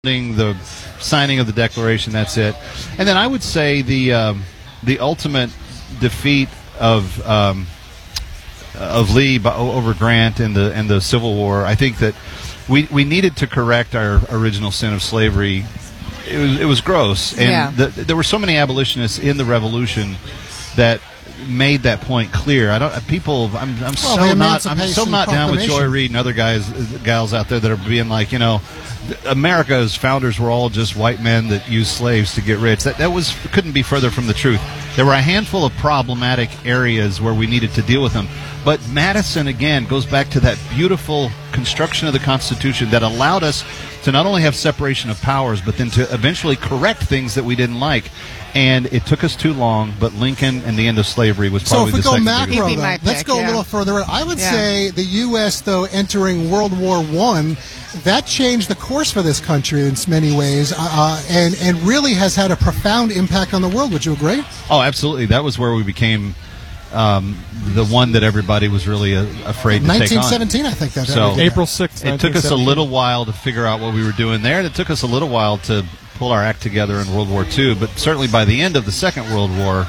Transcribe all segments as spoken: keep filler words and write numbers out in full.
the signing of the Declaration, that's it. And then I would say the um, the ultimate defeat of um, of Lee by, over Grant in the in the Civil War. I think that we we needed to correct our original sin of slavery. It was, it was gross, and yeah. the, there were so many abolitionists in the Revolution that made that point clear. I don't. People. I'm. I'm well, so not. I'm so not down with Joy Reid and other guys, gals out there that are being like, you know, America's founders were all just white men that used slaves to get rich. That that was couldn't be further from the truth. There were a handful of problematic areas where we needed to deal with them. But Madison, again, goes back to that beautiful construction of the Constitution that allowed us to not only have separation of powers, but then to eventually correct things that we didn't like. And it took us too long, but Lincoln and the end of slavery was probably the second. So if we go macro, though, pick, let's go yeah. a little further. I would yeah. say the U S, though, entering World War One, that changed the course for this country in many ways, uh, and, and really has had a profound impact on the world. Would you agree? Oh, absolutely. That was where we became um, the one that everybody was really uh, afraid to take on. nineteen seventeen, I think that. So, April sixth, it took us a little while to figure out what we were doing there, and it took us a little while to pull our act together in World War Two, but certainly by the end of the Second World War,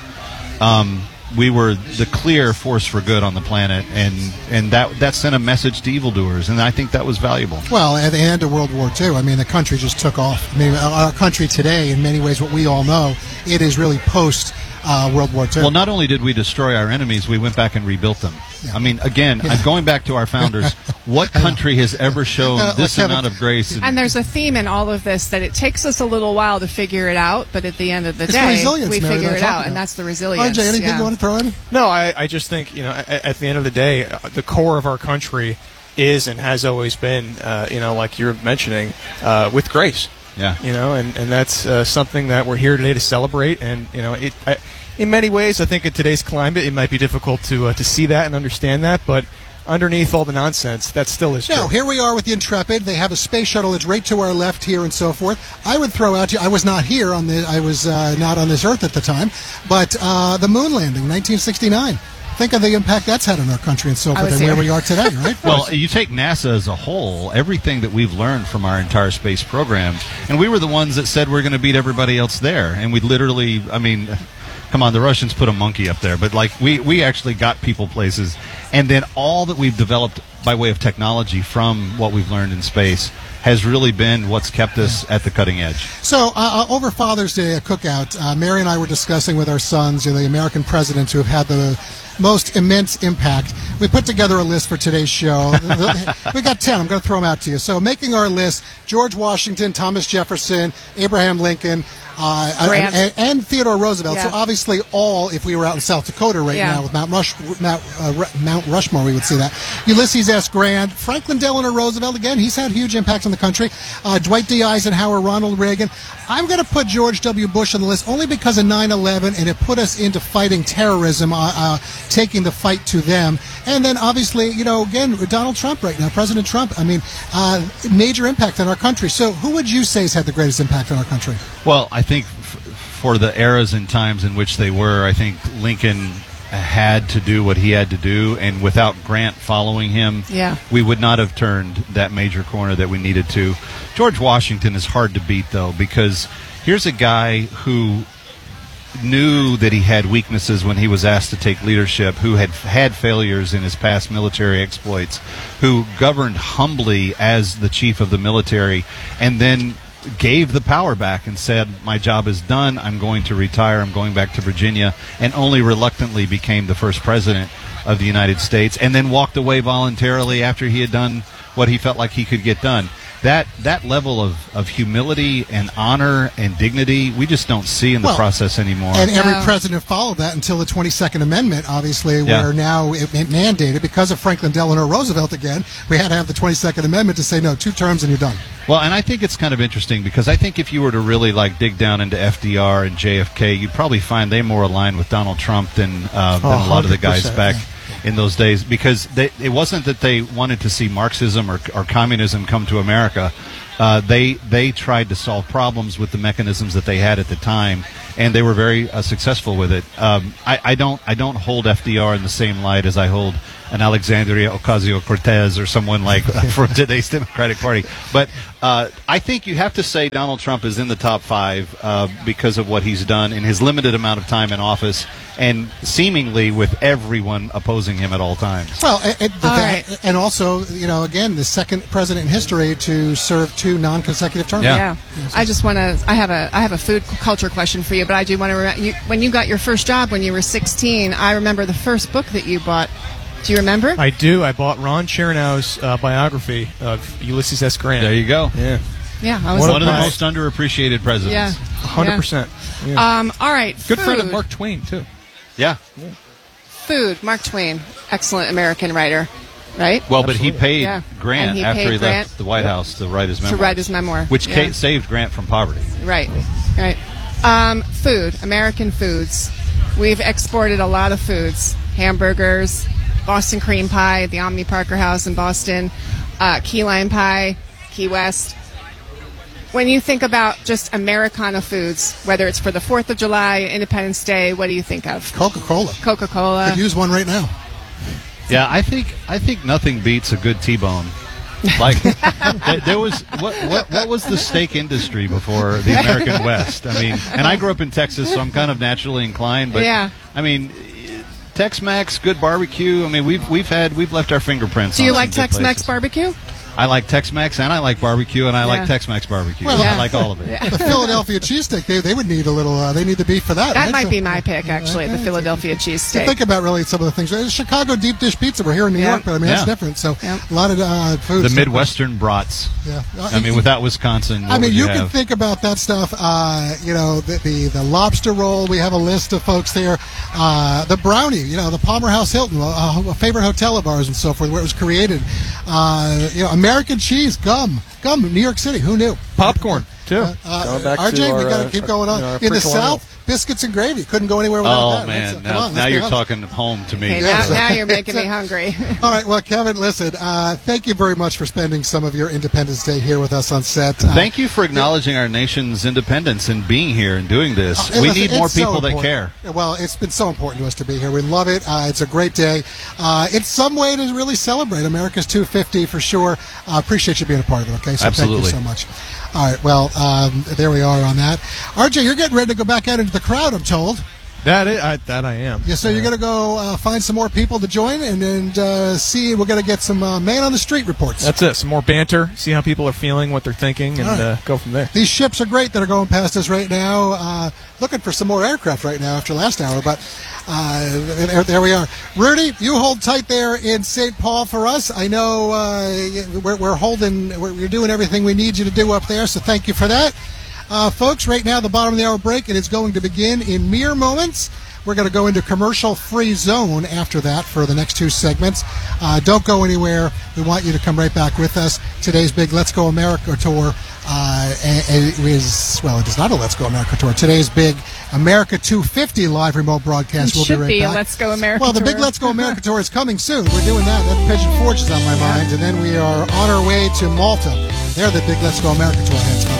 um, we were the clear force for good on the planet, and, and that that sent a message to evildoers, and I think that was valuable. Well, at the end of World War Two, I mean, the country just took off. I mean, our country today, in many ways, what we all know, it is really post uh, World War Two. Well, not only did we destroy our enemies, we went back and rebuilt them. Yeah. I mean, again, Yeah. I'm going back to our founders. What country has ever shown Uh, this let's amount have a- of grace? And there's a theme in all of this that it takes us a little while to figure it out, but at the end of the It's the day, resilience, we Mary, figure that it I'm out, talking and about. that's the resilience. R J, anything yeah. you want to throw in? No, I, I just think, you know, at, at the end of the day, uh, the core of our country is and has always been, uh, you know, like you're mentioning, uh, with grace. Yeah. You know, and, and that's uh, something that we're here today to celebrate. And, you know, it I, in many ways, I think in today's climate, it might be difficult to uh, to see that and understand that. But underneath all the nonsense, that still is true. Now, here we are with the Intrepid. They have a space shuttle. It's right to our left here and so forth. I would throw out to you, I was not here on the, I was uh, not on this earth at the time, but uh, the moon landing, nineteen sixty-nine. Think of the impact that's had on our country and so I forth, was and where here. we are today, right? Well, you take NASA as a whole, everything that we've learned from our entire space program, and we were the ones that said we're going to beat everybody else there, and we literally, I mean, come on, the Russians put a monkey up there, but like we, we actually got people places, and then all that we've developed by way of technology from what we've learned in space has really been what's kept us at the cutting edge. So, uh, over Father's Day, a cookout, uh, Mary and I were discussing with our sons, you know, the American presidents who have had the most immense impact. We put together a list for today's show. We got ten. I'm going to throw them out to you. So, making our list, George Washington, Thomas Jefferson, Abraham Lincoln, uh, Grant. and, and Theodore Roosevelt. Yeah. So, obviously, all, if we were out in South Dakota right Yeah. now with Mount, Rush, Mount, uh, Ru- Mount Rushmore, we would see that. Ulysses S. Grant, Franklin Delano Roosevelt, again, he's had huge impacts on the country. Uh, Dwight D. Eisenhower, Ronald Reagan. I'm going to put George W. Bush on the list only because of nine eleven, and it put us into fighting terrorism, uh, uh, taking the fight to them. And then, obviously, you know, again, Donald Trump right now, President Trump, I mean, uh, major impact on our country. So who would you say has had the greatest impact on our country? Well, I think f- for the eras and times in which they were, I think Lincoln had to do what he had to do, and without Grant following him, Yeah. we would not have turned that major corner that we needed to. George Washington is hard to beat, though, because here's a guy who knew that he had weaknesses when he was asked to take leadership, who had had failures in his past military exploits, who governed humbly as the chief of the military, and then gave the power back and said, my job is done, I'm going to retire, I'm going back to Virginia, and only reluctantly became the first president of the United States, and then walked away voluntarily after he had done what he felt like he could get done. That that level of, of humility and honor and dignity, we just don't see in the Well, process anymore. And every No. president followed that until the twenty-second Amendment, obviously, Yeah. where now it, it mandated, because of Franklin Delano Roosevelt again, we had to have the twenty-second Amendment to say, no, two terms and you're done. Well, and I think it's kind of interesting because I think if you were to really like dig down into F D R and J F K, you'd probably find they more aligned with Donald Trump than, uh, than Oh, a lot of the guys one hundred back percent, in those days, because they, it wasn't that they wanted to see Marxism or, or communism come to America. Uh, they they tried to solve problems with the mechanisms that they had at the time, and they were very uh, successful with it. Um, I, I don't I don't hold F D R in the same light as I hold an Alexandria Ocasio-Cortez or someone like from today's Democratic Party. But uh, I think you have to say Donald Trump is in the top five uh, because of what he's done in his limited amount of time in office, and seemingly with everyone opposing him at all times. Well, and, and, All that, right. and also, you know, again, the second president in history to serve two non-consecutive terms. Yeah. Yeah, I just want to. I have a. I have a food culture question for you, but I do want to. Re- you, when you got your first job when you were sixteen, I remember the first book that you bought. Do you remember? I do. I bought Ron Chernow's uh, biography of Ulysses S. Grant. There you go. Yeah, yeah, I was One of the surprised. most underappreciated presidents. Yeah, one hundred percent. Yeah. Um. All right. Good food. friend of Mark Twain too. Yeah. Food. Mark Twain, excellent American writer, right? Well, but he Absolutely. paid Yeah. Grant And he after paid he Grant. left the White House to write his To memoir. write his memoir, Which yeah. ca- saved Grant from poverty. Right, right. Um, food, American foods. We've exported a lot of foods. Hamburgers, Boston cream pie, the Omni Parker House in Boston, uh, key lime pie, Key West. When you think about just Americana foods, whether it's for the fourth of July, Independence Day, what do you think of? Coca-Cola. Coca-Cola. Could use one right now. Yeah, I think I think nothing beats a good T-bone. Like there- there was what, what what was the steak industry before the American West? I mean, and I grew up in Texas, so I'm kind of naturally inclined. But Yeah. I mean, Tex-Mex, good barbecue. I mean, we've we've had we've left our fingerprints. Do you on like some good Tex-Mex places. barbecue? I like Tex-Mex and I like barbecue and I Yeah. like Tex-Mex barbecue. Well, I yeah. like all of it. The Philadelphia cheesesteak, they, they would need a little, uh, they need the beef for that. That right? might So- be my pick, actually, the Okay. Philadelphia To cheesesteak. think about really some of the things. Uh, Chicago deep dish pizza. We're here in New Yeah. York, but I mean that's Yeah. different. So Yeah. a lot of uh, food. The Midwestern brats. Yeah. I mean, without Wisconsin, what I mean, would you you can have? think about that stuff. Uh, you know, the, the the lobster roll. We have a list of folks there. Uh, the brownie. You know, the Palmer House Hilton, a, a favorite hotel of ours, and so forth, where it was created. Uh, you know, American cheese, gum, gum, New York City. Who knew? Popcorn too. Uh, Going back R J, to we our, got to uh, keep going on. you know, our In the curriculum. South, biscuits and gravy. Couldn't go anywhere without Oh that. Let's- man, come now, on, let's now be you're honest. talking home to me. Okay, Yeah. now, now you're making me hungry. All right, well, Kevin, listen, uh, thank you very much for spending some of your Independence Day here with us on set. Uh, Thank you for acknowledging our nation's independence and being here and doing this. Hey, we listen, need more it's so people that important. care. Well, it's been so important to us to be here. We love it. Uh, it's a great day. Uh, it's some way to really celebrate America's two fifty for sure. I uh, appreciate you being a part of it, okay? So Absolutely. thank you so much. All right, well, um, there we are on that. R J, you're getting ready to go back out into the crowd, I'm told. That is, I, that I am. Yeah, so you're going to go uh, find some more people to join and then uh, see, we're going to get some uh, man on the street reports. That's it. Some more banter. See how people are feeling, what they're thinking, and All right. uh, go from there. These ships are great that are going past us right now. Uh, looking for some more aircraft right now after last hour, but uh, there, there we are. Rudy, you hold tight there in Saint Paul for us. I know uh, we're, we're holding, we're, we're doing everything we need you to do up there, so thank you for that. Uh, folks, right now, the bottom of the hour break, it is going to begin in mere moments. We're going to go into commercial-free zone after that for the next two segments. Uh, don't go anywhere. We want you to come right back with us. Today's big Let's Go America tour uh, is, well, it is not a Let's Go America tour. Today's big America two fifty live remote broadcast. It We'll should be right be a back. Let's Go America Well, the big tour. Let's Go America tour is coming soon. We're doing that. That Pigeon Forge is on my mind. And then we are on our way to Malta. There, the big Let's Go America tour heads coming.